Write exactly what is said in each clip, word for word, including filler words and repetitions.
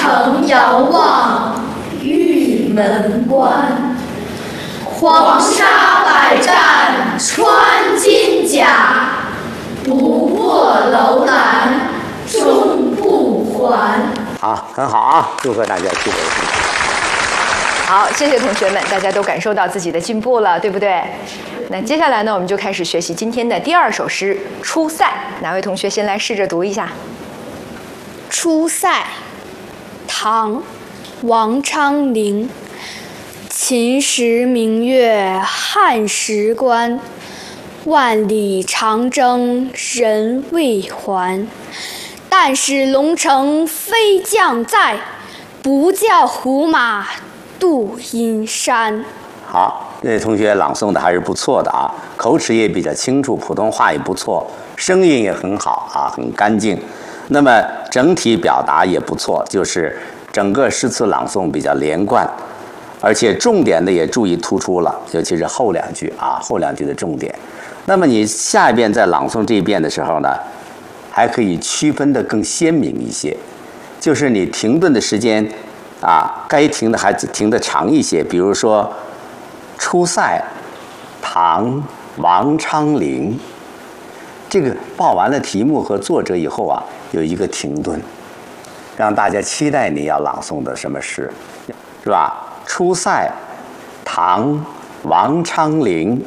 城遥望玉门关。黄沙百战穿金甲，不过楼兰终不还。 好，很好啊！祝贺大家取得。 好，谢谢同学们，大家都感受到自己的进步了，对不对？那接下来呢，我们就开始学习今天的第二首诗《出塞》。哪位同学先来试着读一下？ 《出塞》，唐·王昌龄。秦时明月汉时关，万里长征人未还。但使龙城飞将在，不教胡马度阴山。 好，这位同学朗诵的还是不错的啊，口齿也比较清楚，普通话也不错，声音也很好啊，很干净。那么整体表达也不错，就是整个诗词朗诵比较连贯，而且重点的也注意突出了，尤其是后两句啊，后两句的重点。那么你下一遍在朗诵这一遍的时候呢，还可以区分得更鲜明一些，就是你停顿的时间啊，该停的还停得长一些。比如说《出塞》，唐·王昌龄。这个报完了题目和作者以后啊，有一个停顿，让大家期待你要朗诵的什么诗，是吧？《出塞》，唐·王昌龄。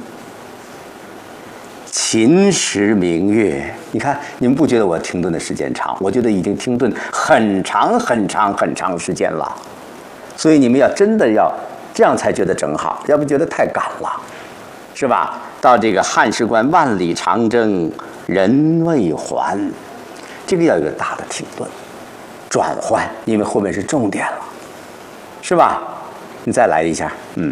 秦时明月，你看，你们不觉得我停顿的时间长？我觉得已经停顿很长很长很长时间了。所以你们要真的要这样才觉得正好，要不觉得太赶了，是吧？到这个汉时关，万里长征人未还，这个要有个大的停顿转换，因为后面是重点了，是吧？你再来一下，嗯。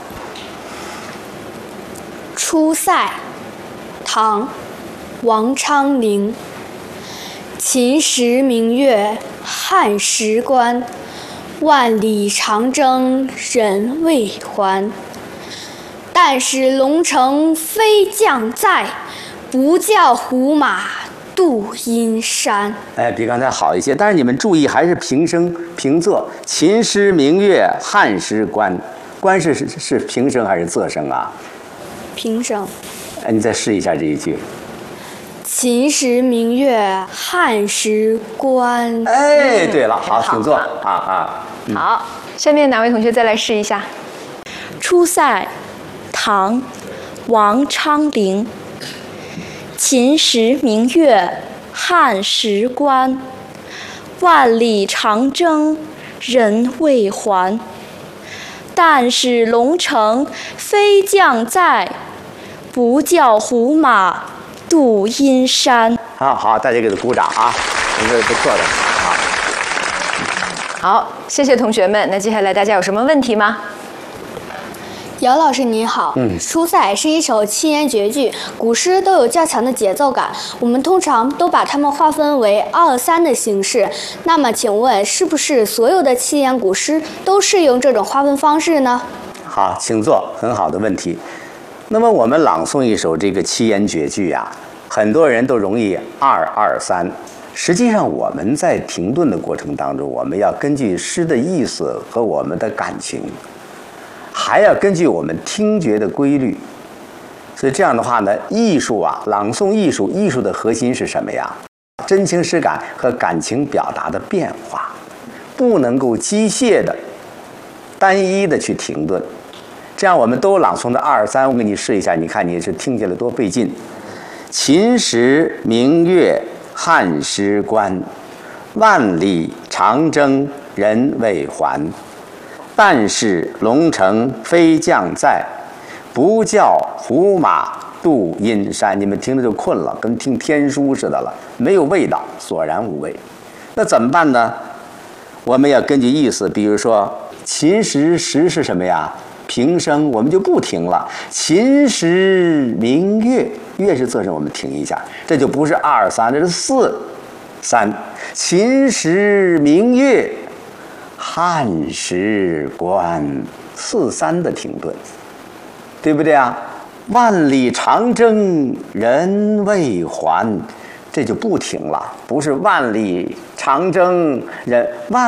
《出塞》，唐·王昌龄。秦时明月汉时关，万里长征人未还。但使龙城飞将在，不教胡马度阴山。 哎，比刚才好一些，但是你们注意，还是平声平仄。秦时明月汉时关，关是是是平声还是仄声啊？ 平声。 哎，你再试一下这一句。 秦时明月汉时关。 哎，对了，好，请坐啊啊。 嗯、好，下面哪位同学再来试一下？ 《出塞》，唐·王昌龄。秦时明月汉时关，万里长征人未还。但使龙城飞将在，不教胡马度阴山。 好好，大家给他鼓掌啊，这是不错的啊。 好，谢谢同学们。那接下来大家有什么问题吗？ 姚老师你好， 嗯， 《出塞》是一首七言绝句，古诗都有较强的节奏感，我们通常都把它们划分为二三的形式。那么，请问是不是所有的七言古诗都适用这种划分方式呢？ 好，请坐，很好的问题。那么我们朗诵一首这个七言绝句啊，很多人都容易二二三。实际上我们在停顿的过程当中，我们要根据诗的意思和我们的感情，还要根据我们听觉的规律。所以这样的话呢，艺术啊，朗诵艺术，艺术的核心是什么呀？真情实感和感情表达的变化，不能够机械的、单一的去停顿。这样我们都朗诵的二三，我给你试一下，你看你是听起来多费劲。秦时明月汉时关，万里长征人未还。但使龙城飞将在，不教胡马度阴山。你们听着就困了，跟听天书似的了，没有味道，索然无味。那怎么办呢？我们要根据意思，比如说秦时时是什么呀？平声，我们就不停了。秦时明月，月是仄声，我们停一下，这就不是二三，这是四三。秦时明月汉时关，四三的停顿，对不对啊？万里长征人未还，这就不停了，不是万里长征人万。